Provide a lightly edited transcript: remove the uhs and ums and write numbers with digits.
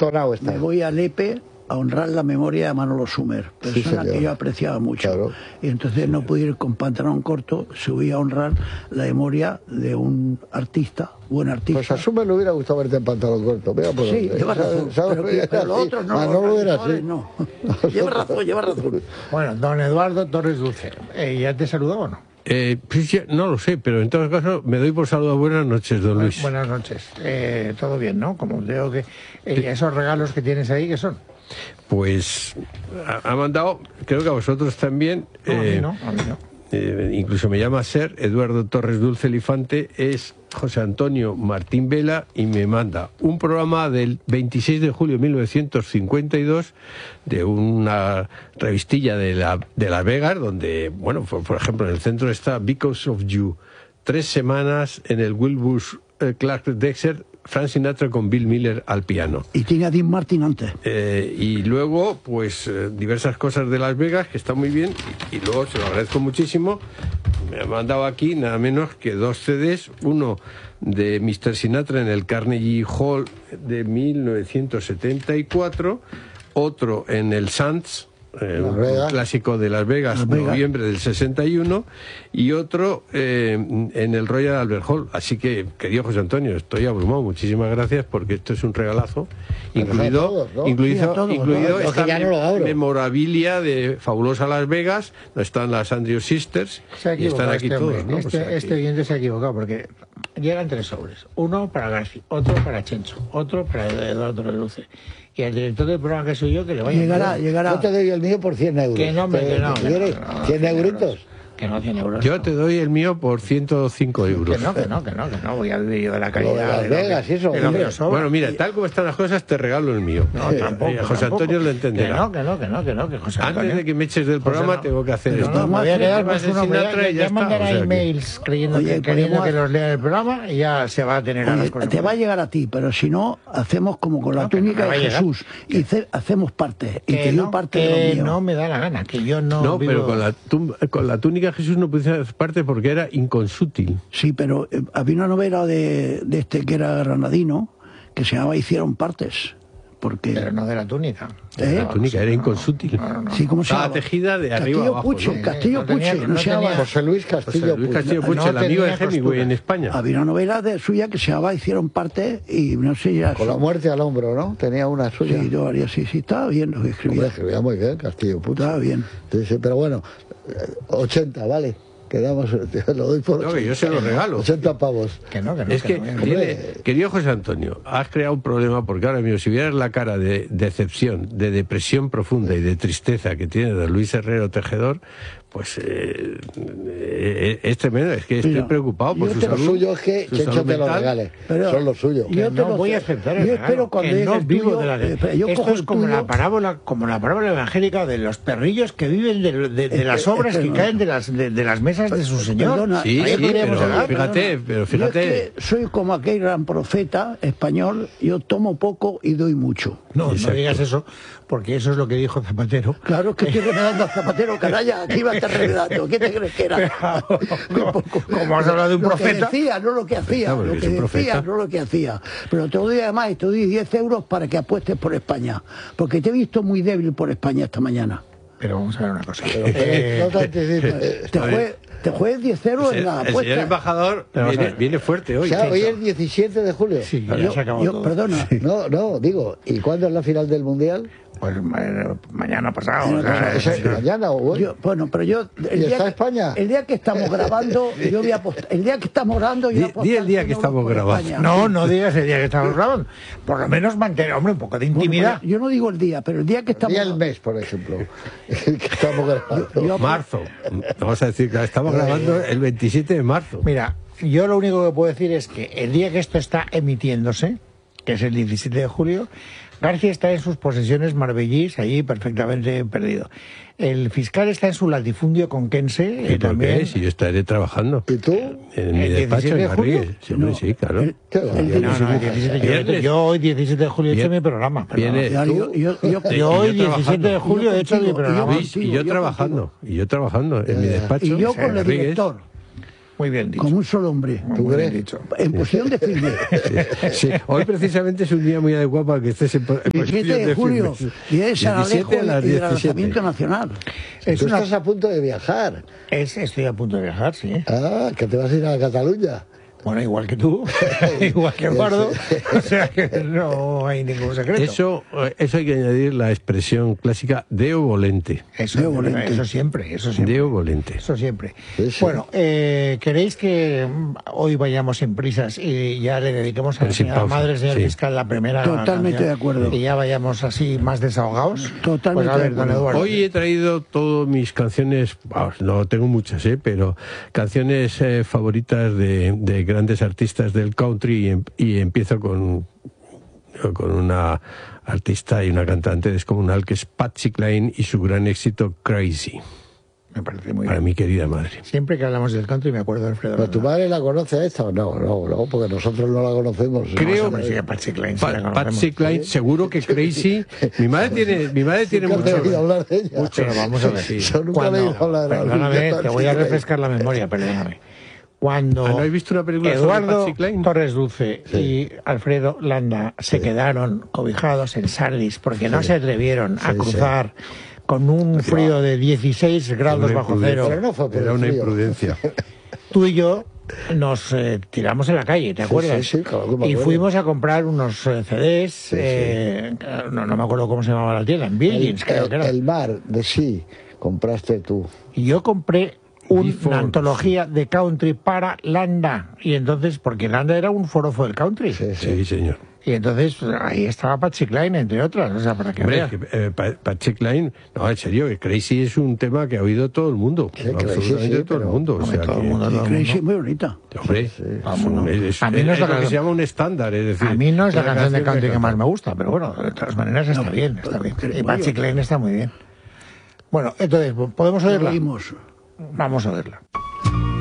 entonado está. Me voy a Lepe a honrar la memoria de Manolo Sumer, persona que yo apreciaba mucho. Claro. Y entonces no pude ir con pantalón corto, subí a honrar la memoria de un artista, buen artista. Pues a Sumer le hubiera gustado verte en pantalón corto. Mira por sí, dónde. lleva razón. Pero los otros no. Manolo era así. No. Lleva razón. Bueno, don Eduardo Torres Dulce, ¿ya te saludó o no? Pues ya, no lo sé, pero en todo caso me doy por saludado. Buenas noches, don Luis. Buenas noches. Todo bien, ¿no? Como veo que esos regalos que tienes ahí, ¿qué son? Pues ha mandado, creo que a vosotros también. No, a mí no. Incluso me llama Ser Eduardo Torres Dulce Elifante, es José Antonio Martín Vela, y me manda un programa del 26 de julio de 1952 de una revistilla de Las Vegas, donde, bueno, por ejemplo, en el centro está Because of You, 3 semanas en el Wilbur Clark Dexter, Frank Sinatra con Bill Miller al piano. Y tiene a Dean Martin antes. Y luego, pues, diversas cosas de Las Vegas, que está muy bien, y luego se lo agradezco muchísimo. Me ha mandado aquí nada menos que 2 CDs, uno de Mr. Sinatra en el Carnegie Hall de 1974, otro en el Sands, un clásico de Las Vegas, noviembre del 61, y otro en el Royal Albert Hall. Así que, querido José Antonio, estoy abrumado. Muchísimas gracias, porque esto es un regalazo, incluido esta memorabilia de Fabulosa Las Vegas, donde están las Andrew Sisters, y están aquí todos, ¿no? Este oyente se ha equivocado, porque llegan 3 sobres. Uno para García, otro para Chencho, otro para Eduardo Dulce. Y el director del programa, que soy yo, que le vaya llegará. Yo te doy el mío por 100 euros. Que no, hombre, que no. 100 euritos. Que no, 100 euros. Yo te doy el mío por 105 euros. Que no. Voy a vivir yo de la calidad. De Las Vegas, eso. Bueno, mira, tal como están las cosas, te regalo el mío. No, tampoco. José Antonio lo entenderá. Que José Antonio. Antes de que me eches del programa, tengo que hacer esto. Me voy a quedar más de Sinatra y ya está. Mandará emails creyendo que los lea el programa, y ya se va a tener a las cosas. Te va a llegar a ti, pero si no, hacemos como con la túnica de Jesús. Y hacemos parte. Y te dio parte de lo mío. No me da la gana, que yo no. No, pero con la túnica de Jesús no pude hacer parte porque era inconsútil. Sí, pero había una novela de este que era granadino, que se llamaba Hicieron Partes. Porque... Pero no de la túnica. La túnica era inconsútil. Sí, ¿cómo se llama? Estaba tejida de arriba abajo. Castillo Puche, no se llama. José Luis Castillo Puche, el amigo de Hemingway en España. Había una novela suya que se llamaba Hicieron Partes, y no sé ya. Con la muerte al hombro, ¿no? Tenía una suya. Sí, yo haría, sí, estaba bien lo que escribía. Hombre, escribía muy bien, Castillo Puche. Estaba bien. Entonces, pero bueno, 80, ¿vale? Quedamos, lo doy por... No, que yo se lo regalo. 80 pavos. Es que, querido José Antonio, has creado un problema, porque ahora mismo, si vieras la cara de decepción, de depresión profunda y de tristeza que tiene don Luis Herrero Tejedor, pues es tremendo. Es que estoy preocupado por su salud. Lo suyo es que Chencho te lo regale. Son lo suyo. Yo no voy a aceptar el regalo. Espero cuando no vivo tuyo, de la... Esto es como la parábola evangélica de los perrillos que viven de las obras que caen de las mesas de su señor. Perdona, sí, pero fíjate. Yo es que soy como aquel gran profeta español, yo tomo poco y doy mucho. No digas eso, porque eso es lo que dijo Zapatero. Claro, que estoy remedando a Zapatero, canalla, aquí va a estar remedando. ¿Qué te crees que era? Como has hablado de un profeta. Lo que decía, no lo que hacía. Lo que decía, no lo que hacía. Pero te doy además, te doy 10 euros para que apuestes por España. Porque te he visto muy débil por España esta mañana. Pero vamos a ver una cosa. No te anticipes. Te juegues 10 euros en la apuesta. El señor embajador viene fuerte hoy. O sea, hoy es 17 de julio. Sí, ya se acabó todo. Perdona. No, digo, ¿y cuándo es la final del Mundial? Pues mañana pasado. Mañana o hoy. Pero yo... ¿Y está España? El día que estamos grabando, yo voy a apostar. El día que estamos grabando, yo voy a apostar. Di el día que estamos grabando. No digas el día que estamos grabando. Por lo menos mantener, hombre, un poco de intimidad. Yo no digo el día, pero el día que estamos... El día del mes, por ejemplo. Que estamos grabando. Marzo. Vamos a decir que estamos grabando el 27 de marzo. Mira, yo lo único que puedo decir es que el día que esto está emitiéndose, que es el 17 de julio, García está en sus posesiones marbellís, allí perfectamente perdido. El fiscal está en su latifundio conquense. ¿Y por qué? Si yo estaré trabajando. ¿Y tú? En mi despacho en Garrigues. Sí, claro. Yo hoy 17 de julio he hecho mi programa. Yo hoy 17 de julio he hecho mi programa. Y yo trabajando en mi despacho. Y yo con el director. Muy bien dicho. Como un solo hombre. ¿Tú Muy bien crees? dicho. En posición de firme. Sí. Hoy precisamente es un día muy adecuado para que estés en posición 17 de julio, firmes. día de San 17 Alejo a las y del 17. lanzamiento nacional. Tú estás a punto de viajar. Estoy a punto de viajar, sí. Ah, que te vas a ir a Cataluña. Bueno, igual que tú, igual que Eduardo, o sea que no hay ningún secreto. Eso hay que añadir la expresión clásica Deo volente. Eso siempre. Deo volente. Eso siempre. Sí, sí. Bueno, ¿queréis que hoy vayamos sin prisas y ya le dediquemos a la Sin señora pausa, madre, señor sí. fiscal, la primera Totalmente canción? de acuerdo. Y ya vayamos así más desahogados. Totalmente Pues a ver, de don acuerdo. Eduardo. Hoy he traído todas mis canciones, no tengo muchas, pero canciones favoritas de grandes artistas del country y empiezo con una artista y una cantante descomunal que es Patsy Cline y su gran éxito Crazy, Me parece muy para bien. mi querida madre. Siempre que hablamos del country me acuerdo de Alfredo. ¿Pero tu Landa. madre la conoce a esta o no? No, porque nosotros no la conocemos. Creo- Hombre, sí, a Patsy Cline, sí la conocemos. Patsy Cline, seguro que Crazy. Mi madre tiene Nunca te he oído mucho. hablar de ella. Pero vamos a ver. Sí. Yo nunca le he oído hablar de Perdóname, Patsy te voy a Cline. refrescar la memoria, perdóname. Cuando ¿No habéis visto una película sobre Eduardo Patsy Cline? Torres Dulce y Alfredo Landa se quedaron cobijados en Sardis porque no se atrevieron a cruzar con un frío de 16 grados Una bajo cero, Pero no fue por Era el una frío. imprudencia. tú y yo nos tiramos en la calle, ¿te acuerdas? sí, claro que me Y acuerdo. fuimos a comprar unos CDs, no me acuerdo cómo se llamaba la tienda, en Virgins creo que era. El mar de sí, compraste tú. Y yo compré una Before, antología de country para Landa. Y entonces, porque Landa era un forofo del country. Sí, sí. Sí, señor. Y entonces pues, ahí estaba Patsy Cline, entre otras. O sea, para que Hombre, veas. que, Patsy Cline, no, en serio, que Crazy es un tema que ha oído todo el mundo. Sí, Absolutamente sí, todo el pero- mundo. O Hombre, sea todo el que- mundo, todo el Crazy mundo. es muy bonita. Hombre, Vámonos. es A mí no es la lo que canción- se llama un estándar, es decir. A mí no es la una canción de country que más cantar. me gusta, pero bueno, de todas maneras está bien, está bien. Y Bueno. Patsy Cline está muy bien. Bueno, entonces, ¿podemos Lo oírla? oímos. Vamos a oírla.